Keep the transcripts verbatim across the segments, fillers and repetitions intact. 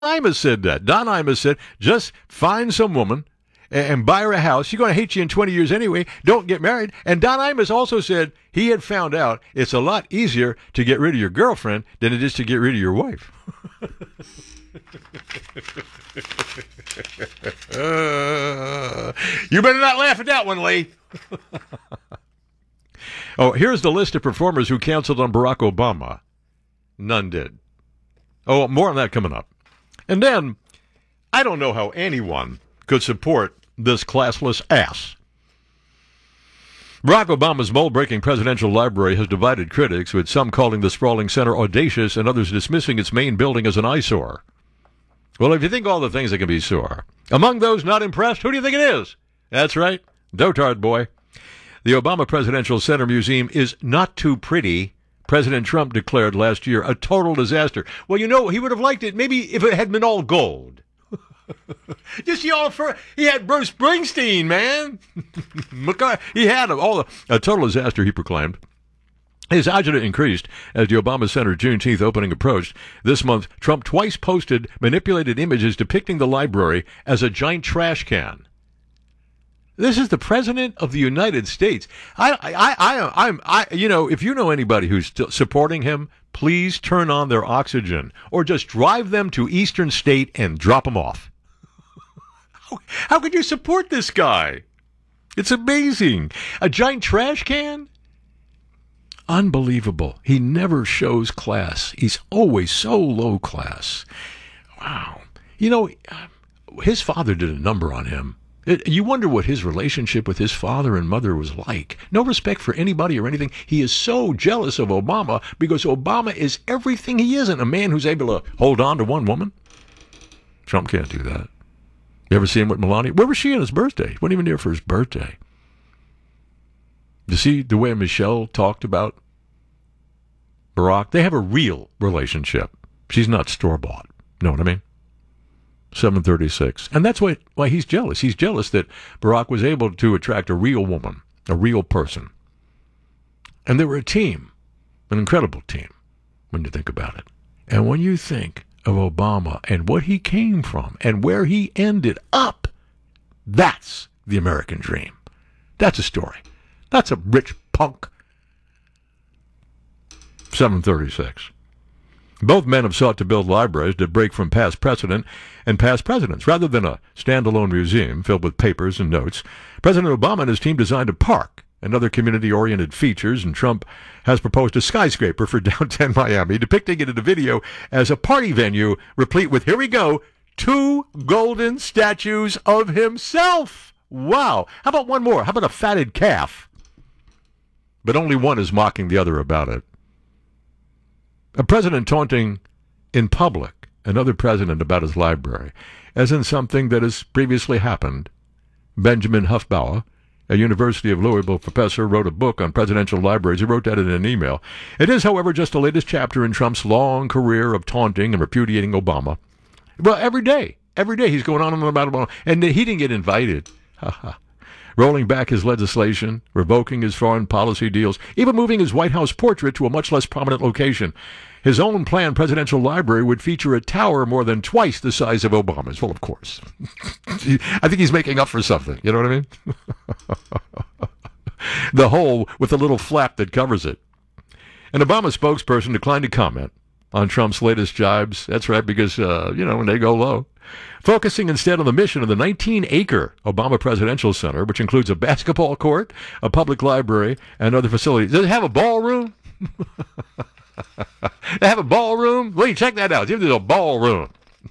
Imus said that. Don Imus said, just find some woman and buy her a house. She's going to hate you in twenty years anyway. Don't get married. And Don Imus also said he had found out it's a lot easier to get rid of your girlfriend than it is to get rid of your wife. uh, you better not laugh at that one, Lee. Oh, here's the list of performers who canceled on Barack Obama. None did. Oh, more on that coming up. And then, I don't know how anyone could support this classless ass. Barack Obama's mold-breaking presidential library has divided critics, with some calling the sprawling center audacious and others dismissing its main building as an eyesore. Well, if you think all the things that can be sore, among those not impressed, who do you think it is? That's right, Dotard boy. The Obama Presidential Center Museum is not too pretty. President Trump declared last year a total disaster. Well, you know, he would have liked it maybe if it had been all gold. Just y'all for he had Bruce Springsteen, man. He had all the, a total disaster, he proclaimed. His agita increased as the Obama Center Juneteenth opening approached. This month, Trump twice posted manipulated images depicting the library as a giant trash can. This is the President of the United States. I, I, I, I'm, I, you know, if you know anybody who's still supporting him, please turn on their oxygen or just drive them to Eastern State and drop them off. How, how could you support this guy? It's amazing. A giant trash can? Unbelievable. He never shows class. He's always so low class. Wow. You know, his father did a number on him. It, you wonder what his relationship with his father and mother was like. No respect for anybody or anything. He is so jealous of Obama because Obama is everything he isn't. A man who's able to hold on to one woman. Trump can't do that. You ever see him with Melania? Where was she on his birthday? He wasn't even there for his birthday. You see the way Michelle talked about Barack? They have a real relationship. She's not store-bought. Know what I mean? seven thirty-six. And that's why, why he's jealous. He's jealous that Barack was able to attract a real woman, a real person. And they were a team, an incredible team, when you think about it. And when you think of Obama and what he came from and where he ended up, that's the American dream. That's a story. That's a rich punk. seven thirty-six. Both men have sought to build libraries that break from past precedent and past presidents. Rather than a standalone museum filled with papers and notes, President Obama and his team designed a park and other community-oriented features, and Trump has proposed a skyscraper for downtown Miami, depicting it in a video as a party venue replete with, here we go, two golden statues of himself. Wow. How about one more? How about a fatted calf? But only one is mocking the other about it. A president taunting in public another president about his library, as in something that has previously happened. Benjamin Huffbauer, a University of Louisville professor, wrote a book on presidential libraries. He wrote that in an email. It is, however, just the latest chapter in Trump's long career of taunting and repudiating Obama. Well, every day, every day he's going on and on about Obama, and he didn't get invited. Ha ha. Rolling back his legislation, revoking his foreign policy deals, even moving his White House portrait to a much less prominent location. His own planned presidential library would feature a tower more than twice the size of Obama's. Well, of course. I think he's making up for something. You know what I mean? The hole with a little flap that covers it. An Obama spokesperson declined to comment on Trump's latest jibes. That's right, because, uh, you know, when they go low. Focusing instead on the mission of the nineteen-acre Obama Presidential Center, which includes a basketball court, a public library, and other facilities. Does it have a ballroom? They have a ballroom? Lee, check that out. There's a ballroom.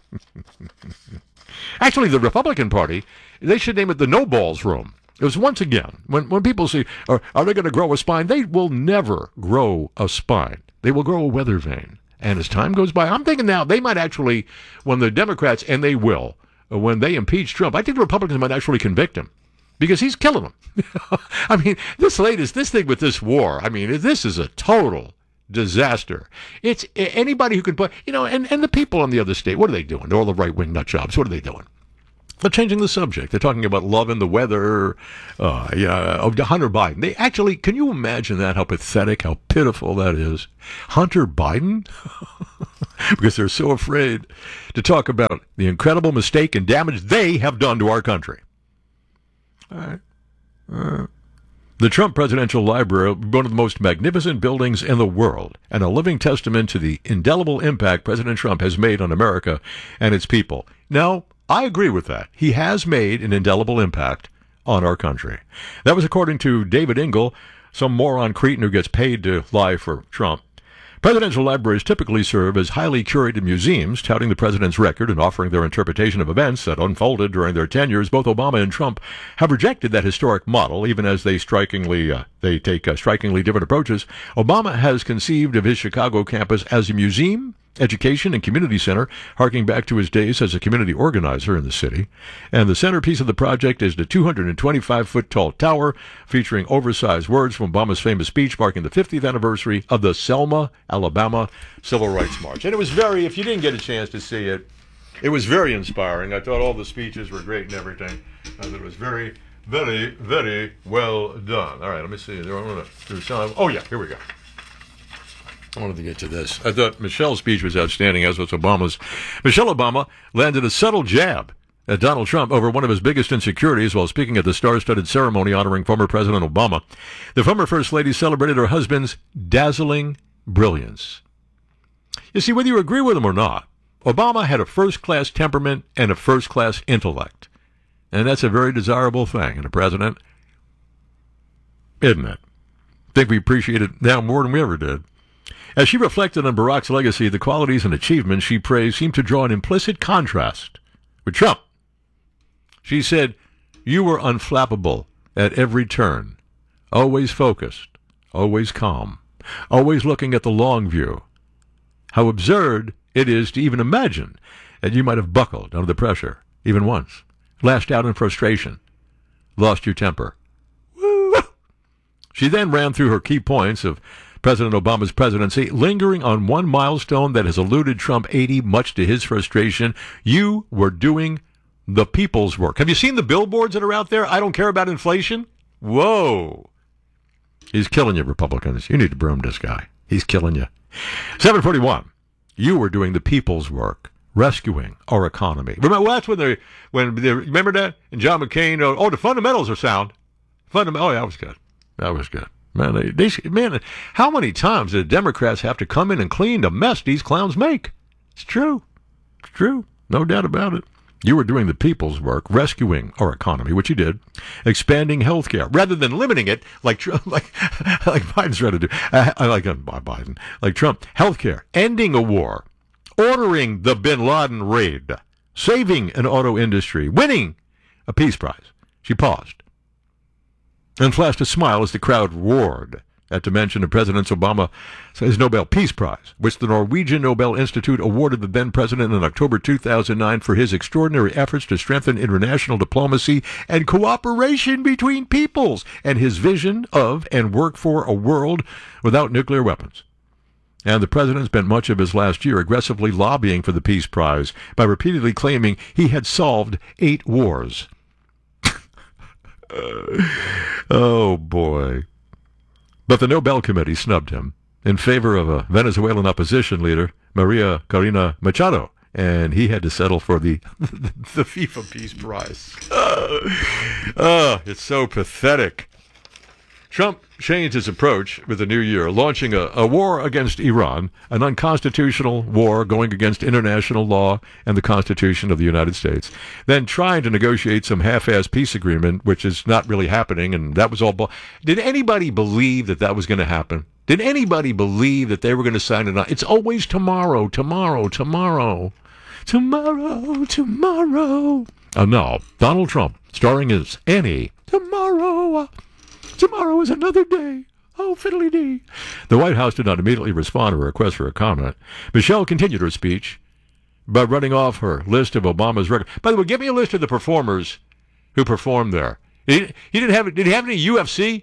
Actually, the Republican Party, they should name it the No Balls Room. It was, once again, when, when people say, are, are they going to grow a spine? They will never grow a spine. They will grow a weather vane. And as time goes by, I'm thinking now they might actually, when the Democrats, and they will, when they impeach Trump, I think the Republicans might actually convict him because he's killing them. I mean, this latest, this thing with this war, I mean, this is a total disaster. It's anybody who can put, you know, and, and the people on the other state, what are they doing? All the right-wing nut jobs, what are they doing? They're changing the subject. They're talking about love and the weather, uh, yeah, of Hunter Biden. They actually, can you imagine that, how pathetic, how pitiful that is? Hunter Biden? because they're so afraid to talk about the incredible mistake and damage they have done to our country. All right. Uh, the Trump Presidential Library, one of the most magnificent buildings in the world, and a living testament to the indelible impact President Trump has made on America and its people. Now, I agree with that. He has made an indelible impact on our country. That was according to David Engel, some moron cretin who gets paid to lie for Trump. Presidential libraries typically serve as highly curated museums, touting the president's record and offering their interpretation of events that unfolded during their tenures. Both Obama and Trump have rejected that historic model, even as they strikingly uh, they take uh, strikingly different approaches. Obama has conceived of his Chicago campus as a museum, education, and community center, harking back to his days as a community organizer in the city. And the centerpiece of the project is the two hundred twenty-five foot tall tower featuring oversized words from Obama's famous speech marking the fiftieth anniversary of the Selma, Alabama Civil Rights March. And it was very, if you didn't get a chance to see it, it was very inspiring. I thought all the speeches were great and everything. I thought it was very, very, very well done. All right, let me see. Oh, yeah, here we go. I wanted to get to this. I thought Michelle's speech was outstanding, as was Obama's. Michelle Obama landed a subtle jab at Donald Trump over one of his biggest insecurities while speaking at the star-studded ceremony honoring former President Obama. The former First Lady celebrated her husband's dazzling brilliance. You see, whether you agree with him or not, Obama had a first-class temperament and a first-class intellect. And that's a very desirable thing in a president, isn't it? I think we appreciate it now more than we ever did. As she reflected on Barack's legacy, the qualities and achievements she praised seemed to draw an implicit contrast with Trump. She said, "You were unflappable at every turn, always focused, always calm, always looking at the long view. How absurd it is to even imagine that you might have buckled under the pressure, even once, lashed out in frustration, lost your temper." Woo! She then ran through her key points of President Obama's presidency, lingering on one milestone that has eluded Trump eighty, much to his frustration. You were doing the people's work. Have you seen the billboards that are out there? I don't care about inflation. Whoa. He's killing you, Republicans. You need to broom this guy. He's killing you. seven forty-one. You were doing the people's work, rescuing our economy. Remember, well, that's when they, when they, remember that? And John McCain, oh, oh the fundamentals are sound. Fundam- oh, yeah, that was good. That was good. Man, they, they, man, how many times do the Democrats have to come in and clean the mess these clowns make? It's true. It's true. No doubt about it. You were doing the people's work, rescuing our economy, which you did, expanding health care, rather than limiting it like like like Biden's trying to do. I, I like uh, Biden, like Trump. Health care, ending a war, ordering the Bin Laden raid, saving an auto industry, winning a peace prize. She paused and flashed a smile as the crowd roared at the mention of President Obama's Nobel Peace Prize, which the Norwegian Nobel Institute awarded the then president in October two thousand nine for his extraordinary efforts to strengthen international diplomacy and cooperation between peoples, and his vision of and work for a world without nuclear weapons. And the president spent much of his last year aggressively lobbying for the Peace Prize by repeatedly claiming he had solved eight wars. Uh, oh, boy. But the Nobel Committee snubbed him in favor of a Venezuelan opposition leader, Maria Corina Machado, and he had to settle for the the FIFA Peace Prize. Uh, uh, it's so pathetic. Trump changed his approach with the new year, launching a, a war against Iran, an unconstitutional war going against international law and the Constitution of the United States, then trying to negotiate some half-assed peace agreement, which is not really happening, and that was all bull. Did anybody believe that that was going to happen? Did anybody believe that they were going to sign it on? It's always tomorrow, tomorrow, tomorrow, tomorrow, tomorrow. Oh, no. Donald Trump, starring as Annie, tomorrow. Tomorrow is another day. Oh, fiddly-dee. The White House did not immediately respond to a request for a comment. Michelle continued her speech by running off her list of Obama's records. By the way, give me a list of the performers who performed there. He, he didn't have. Did he have any U F C?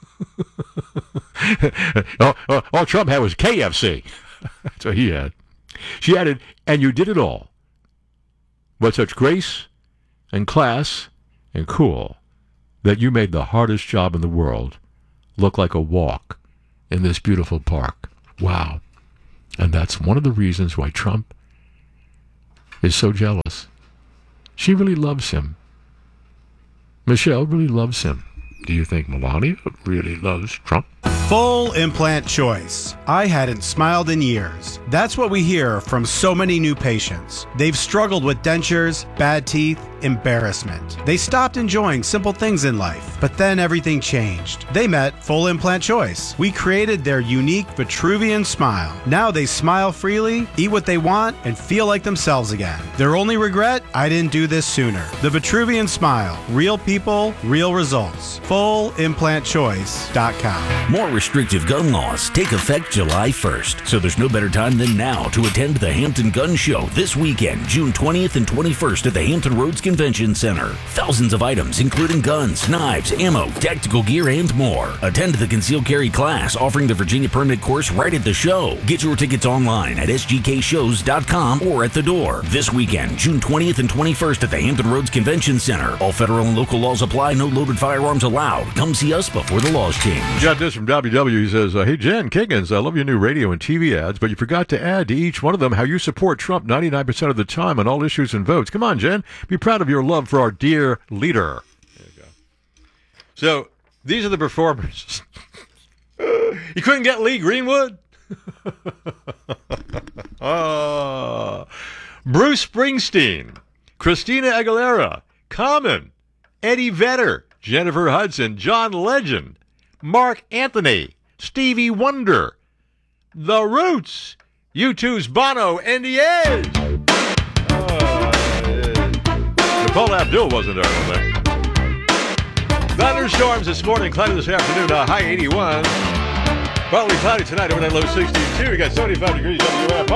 all, all, all Trump had was K F C. That's what he had. She added, and you did it all with such grace and class and cool that you made the hardest job in the world look like a walk in this beautiful park. Wow. And that's one of the reasons why Trump is so jealous. She really loves him. Michelle really loves him. Do you think Melania really loves Trump? Full implant choice. I hadn't smiled in years. That's what we hear from so many new patients. They've struggled with dentures, bad teeth, embarrassment. They stopped enjoying simple things in life, but then everything changed. They met Full Implant Choice. We created their unique Vitruvian smile. Now they smile freely, eat what they want, and feel like themselves again. Their only regret? I didn't do this sooner. The Vitruvian smile. Real people, real results. full implant choice dot com. More restrictive gun laws take effect July first, so there's no better time than now to attend the Hampton Gun Show this weekend, June twentieth and twenty-first at the Hampton Roads Convention Center. Thousands of items, including guns, knives, ammo, tactical gear, and more. Attend the concealed carry class offering the Virginia Permit course right at the show. Get your tickets online at s g k shows dot com or at the door. This weekend, June twentieth and twenty-first at the Hampton Roads Convention Center. All federal and local laws apply. No loaded firearms allowed. Come see us before the laws change. Got this from W W. He says, uh, hey, Jen Kiggins, I love your new radio and T V ads, but you forgot to add to each one of them how you support Trump ninety-nine percent of the time on all issues and votes. Come on, Jen. Be proud of your love for our dear leader. There you go. So, these are the performers. You couldn't get Lee Greenwood? uh, Bruce Springsteen, Christina Aguilera, Common, Eddie Vedder, Jennifer Hudson, John Legend, Mark Anthony, Stevie Wonder, The Roots, U two's Bono, and The Edge. Oh, Nicole Abdul wasn't there, I don't think. Thunderstorms this morning, cloudy this afternoon, uh, high eighty-one. Partly cloudy tonight, overnight low sixty-two. We got seventy-five degrees W F.